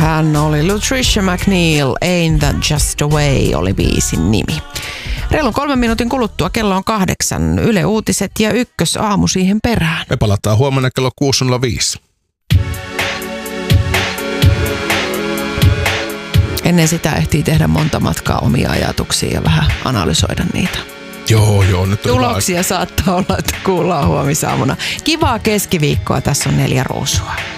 Hän oli Latricia McNeil, Ain't That Just a Way oli biisin nimi. Reilun 3 minuutin kuluttua kello on 8. Yle Uutiset ja Ykkösaamu siihen perään. Me palataan huomenna kello 6.05. Ennen sitä ehtii tehdä monta matkaa omia ajatuksia ja vähän analysoida niitä. Joo. Nyt tuloksia saattaa olla, että kuullaan huomisaamuna. Kivaa keskiviikkoa. Tässä on 4 ruusua.